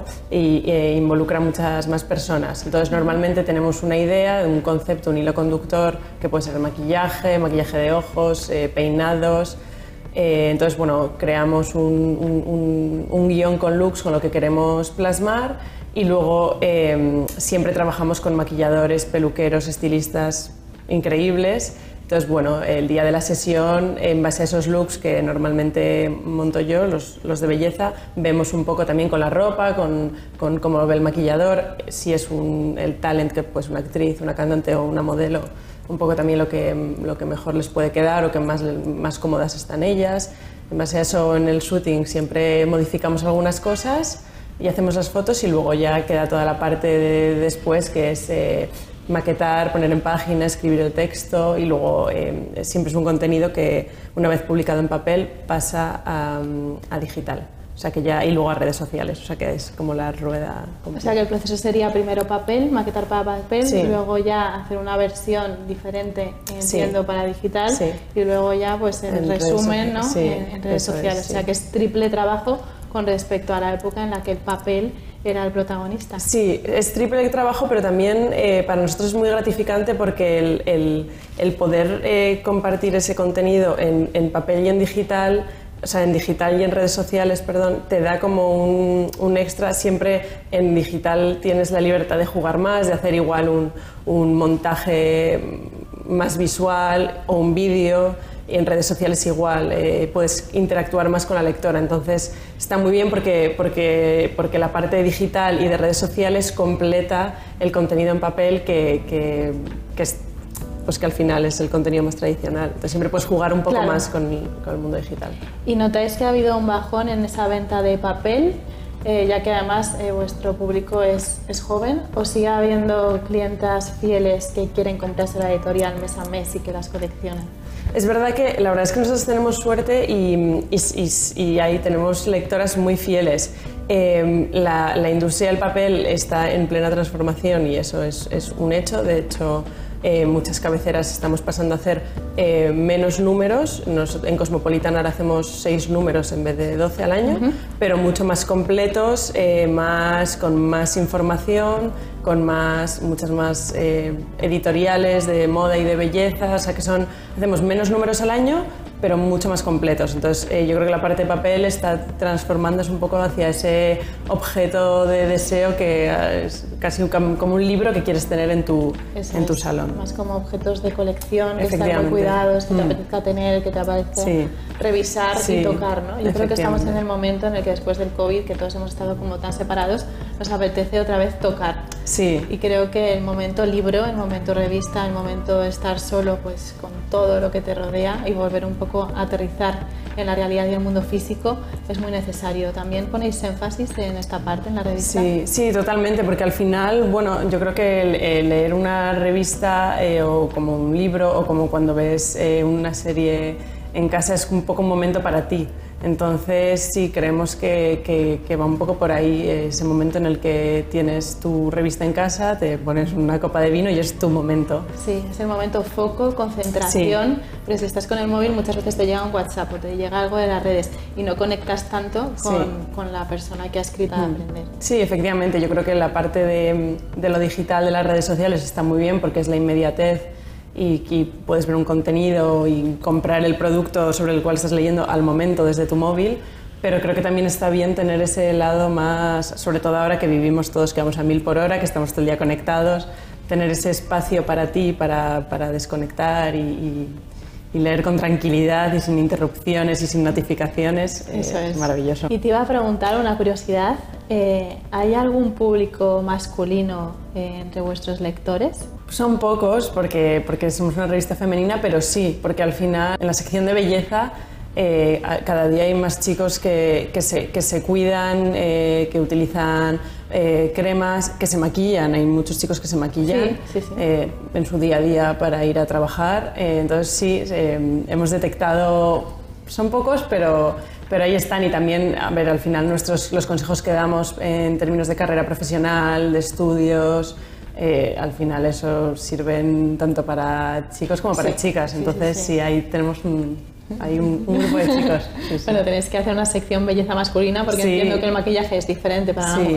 involucra a muchas más personas. Entonces normalmente tenemos una idea, un concepto, un hilo conductor que puede ser maquillaje de ojos, peinados. Entonces, bueno, creamos un guión con looks con lo que queremos plasmar y luego siempre trabajamos con maquilladores, peluqueros, estilistas increíbles. Entonces, bueno, el día de la sesión, en base a esos looks que normalmente monto yo, los de belleza, vemos un poco también con la ropa, con cómo lo ve el maquillador, si es el talent, que pues una actriz, una cantante o una modelo, un poco también lo que mejor les puede quedar o que más cómodas están ellas. En base a eso, en el shooting siempre modificamos algunas cosas y hacemos las fotos y luego ya queda toda la parte de después, que es maquetar, poner en página, escribir el texto y luego siempre es un contenido que una vez publicado en papel pasa a digital. O sea que ya, y luego a redes sociales, o sea que es como la rueda completa. O sea que el proceso sería primero papel, maquetar para papel, sí. Y luego ya hacer una versión diferente, entiendo, sí. Para digital, sí. Y luego ya pues el resumen, ¿no? Sí, en redes sociales, sí. O sea que es triple trabajo con respecto a la época en la que el papel era el protagonista. Sí, es triple trabajo, pero también para nosotros es muy gratificante porque el poder compartir ese contenido en papel y en digital, o sea, en digital y en redes sociales, perdón, te da como un extra. Siempre en digital tienes la libertad de jugar más, de hacer igual un montaje más visual o un vídeo. Y en redes sociales igual, puedes interactuar más con la lectora. Entonces está muy bien porque la parte digital y de redes sociales completa el contenido en papel que al final es el contenido más tradicional. Entonces siempre puedes jugar un poco claro. Más con el mundo digital. ¿Y notáis que ha habido un bajón en esa venta de papel? Ya que además vuestro público es joven, ¿o sigue habiendo clientas fieles que quieren comprarse la editorial mes a mes y que las coleccionan? Es verdad que la verdad es que nosotros tenemos suerte y ahí tenemos lectoras muy fieles. La industria del papel está en plena transformación y eso es un hecho. De hecho, muchas cabeceras estamos pasando a hacer menos números. En Cosmopolitan ahora hacemos 6 números en vez de 12 al año, pero mucho más completos, con más información, con muchas más editoriales de moda y de belleza. O sea que hacemos menos números al año, pero mucho más completos. Entonces yo creo que la parte de papel está transformándose un poco hacia ese objeto de deseo que es casi como un libro que quieres tener en tu salón. Más como objetos de colección, que están muy cuidados, que te apetezca tener, que te apetezca revisar y tocar, ¿no? Yo creo que estamos en el momento en el que después del COVID, que todos hemos estado como tan separados, nos apetece otra vez tocar. Sí. Y creo que el momento libro, el momento revista, el momento estar solo pues con todo lo que te rodea y volver un poco a aterrizar en la realidad y el mundo físico es muy necesario. ¿También ponéis énfasis en esta parte, en la revista? Sí, totalmente, porque al final, bueno, yo creo que leer una revista o como un libro o como cuando ves una serie en casa es un poco un momento para ti. Entonces sí, creemos que va un poco por ahí, ese momento en el que tienes tu revista en casa, te pones una copa de vino y es tu momento. Sí, es el momento foco, concentración, sí. Pero si estás con el móvil muchas veces te llega un WhatsApp o te llega algo de las redes y no conectas tanto con la persona que ha escrito a aprender. Sí, efectivamente, yo creo que la parte de lo digital de las redes sociales está muy bien porque es la inmediatez y puedes ver un contenido y comprar el producto sobre el cual estás leyendo al momento desde tu móvil, pero creo que también está bien tener ese lado más, sobre todo ahora que vivimos todos, que vamos a 1000 por hora, que estamos todo el día conectados, tener ese espacio para ti, para desconectar y leer con tranquilidad y sin interrupciones y sin notificaciones. Eso es maravilloso. Y te iba a preguntar una curiosidad, ¿hay algún público masculino entre vuestros lectores? Son pocos porque somos una revista femenina, pero sí, porque al final en la sección de belleza cada día hay más chicos que se cuidan, que utilizan cremas, que se maquillan. Hay muchos chicos que se maquillan en su día a día para ir a trabajar. Entonces sí, hemos detectado, son pocos, pero ahí están. Y también, a ver, al final los consejos que damos en términos de carrera profesional, de estudios, al final eso sirven tanto para chicos como para chicas. Entonces sí, ahí tenemos hay un grupo de chicos. Bueno, tenéis que hacer una sección belleza masculina porque entiendo que el maquillaje es diferente para una mujer